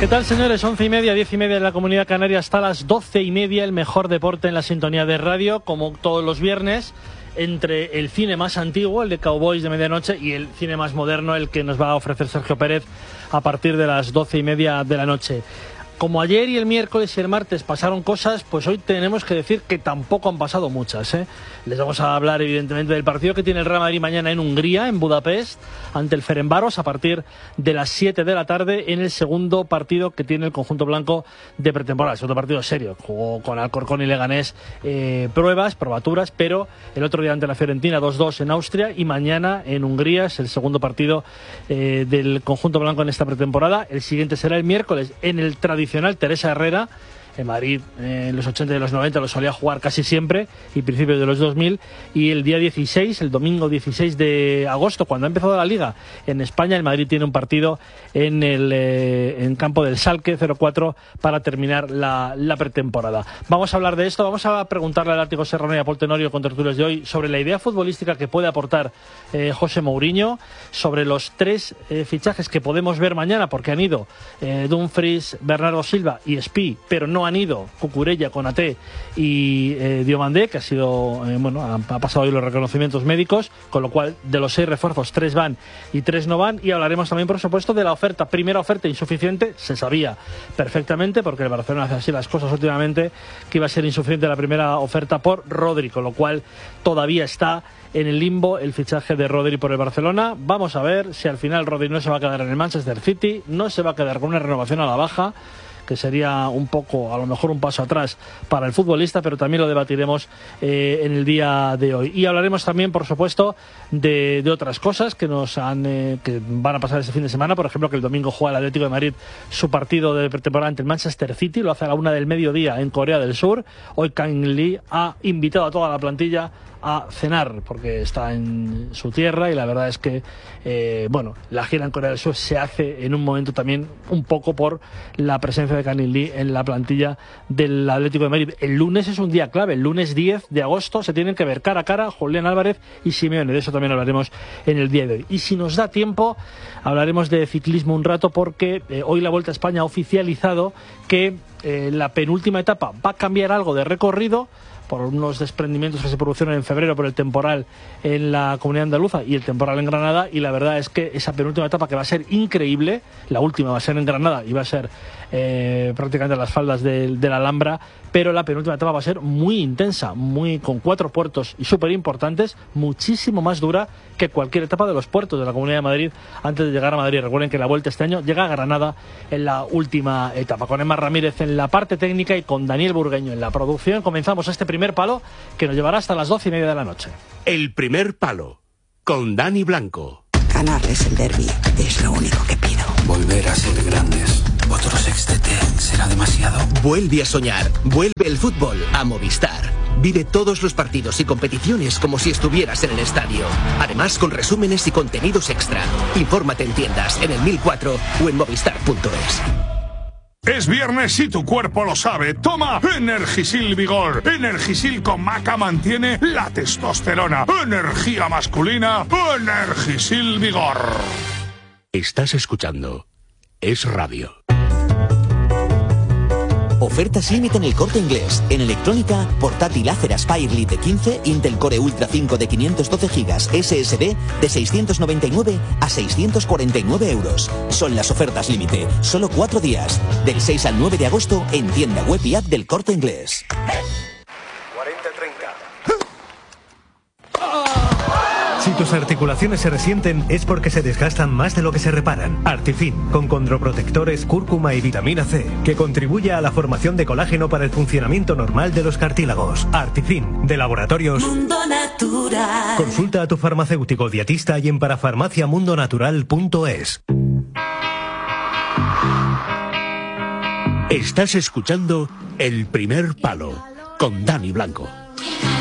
¿Qué tal, señores? 11:30, 10:30 en la Comunidad Canaria, hasta las 12:30, el mejor deporte en la sintonía de radio, como todos los viernes, entre el cine más antiguo, el de Cowboys de medianoche, y el cine más moderno, el que nos va a ofrecer Sergio Pérez a partir de las 12:30 de la noche. Como ayer y el miércoles y el martes pasaron cosas, pues hoy tenemos que decir que tampoco han pasado muchas, ¿eh? Les vamos a hablar evidentemente del partido que tiene el Real Madrid mañana en Hungría, en Budapest, ante el Ferencváros, a partir de las 7 de la tarde, en el segundo partido que tiene el conjunto blanco de pretemporada. El segundo partido serio, jugó con Alcorcón y Leganés probaturas, pero el otro día ante la Fiorentina 2-2 en Austria, y mañana en Hungría es el segundo partido del conjunto blanco en esta pretemporada. El siguiente será el miércoles en el tradicional Teresa Herrera. En Madrid, en los 80 y los 90 lo solía jugar casi siempre, y principios de los 2000, y el día 16, el domingo 16 de agosto, cuando ha empezado la Liga en España, el Madrid tiene un partido en campo del Schalke 04 para terminar la pretemporada. Vamos a hablar de esto, vamos a preguntarle al Látigo Serrano y a Paul Tenorio, con tertulios de hoy, sobre la idea futbolística que puede aportar José Mourinho, sobre los tres fichajes que podemos ver mañana, porque han ido Dumfries, Bernardo Silva y Spi, pero no han ido Cucurella, Konaté y Diomandé, que ha sido ha pasado hoy los reconocimientos médicos, con lo cual de los 6 refuerzos 3 van y 3 no van. Y hablaremos también, por supuesto, de la primera oferta insuficiente. Se sabía perfectamente, porque el Barcelona hace así las cosas últimamente, que iba a ser insuficiente la primera oferta por Rodri, con lo cual todavía está en el limbo el fichaje de Rodri por el Barcelona. Vamos a ver si al final Rodri no se va a quedar en el Manchester City, no se va a quedar con una renovación a la baja, que sería un poco, a lo mejor un paso atrás para el futbolista, pero también lo debatiremos en el día de hoy. Y hablaremos también, por supuesto, de otras cosas que que van a pasar este fin de semana. Por ejemplo, que el domingo juega el Atlético de Madrid su partido de pretemporada ante el Manchester City, lo hace a la 1 del mediodía en Corea del Sur. Hoy Kang Lee ha invitado a toda la plantilla a cenar, porque está en su tierra, y la verdad es que la gira en Corea del Sur se hace en un momento también un poco por la presencia de Kang Lee en la plantilla del Atlético de Madrid. El lunes es un día clave, el lunes 10 de agosto se tienen que ver cara a cara Julián Álvarez y Simeone. De eso también hablaremos en el día de hoy. Y si nos da tiempo, hablaremos de ciclismo un rato, porque hoy la Vuelta a España ha oficializado que la penúltima etapa va a cambiar algo de recorrido por unos desprendimientos que se produjeron en febrero por el temporal en la Comunidad Andaluza y el temporal en Granada, y la verdad es que esa penúltima etapa, que va a ser increíble, la última va a ser en Granada y va a ser prácticamente a las faldas de la Alhambra, pero la penúltima etapa va a ser muy intensa, con 4 puertos y súper importantes, muchísimo más dura que cualquier etapa de los puertos de la Comunidad de Madrid antes de llegar a Madrid. Recuerden que la Vuelta este año llega a Granada en la última etapa, con Emma Ramírez en la parte técnica y con Daniel Burgueño en la producción. Comenzamos este primer palo, que nos llevará hasta las 12:30 de la noche. El primer palo, con Dani Blanco. Ganarles el derbi es lo único que pido. Volver a ser grandes. Otro sextete será demasiado. Vuelve a soñar. Vuelve el fútbol a Movistar. Vive todos los partidos y competiciones como si estuvieras en el estadio. Además, con resúmenes y contenidos extra. Infórmate en tiendas, en el 1004 o en movistar.es. Es viernes y tu cuerpo lo sabe. Toma Energisil Vigor. Energisil con maca mantiene la testosterona. Energía masculina. Energisil Vigor. Estás escuchando Es Radio. Ofertas límite en el Corte Inglés. En electrónica, portátil Acer Aspire Lite 15, Intel Core Ultra 5 de 512 GB SSD de 699 a 649 euros. Son las ofertas límite. Solo 4 días. Del 6 al 9 de agosto en tienda web y app del Corte Inglés. 40-30. Si tus articulaciones se resienten es porque se desgastan más de lo que se reparan. Artifin, con condroprotectores, cúrcuma y vitamina C, que contribuye a la formación de colágeno para el funcionamiento normal de los cartílagos. Artifin, de Laboratorios Mundo Natural. Consulta a tu farmacéutico dietista y en parafarmaciamundonatural.es. Estás escuchando El primer palo, con Dani Blanco.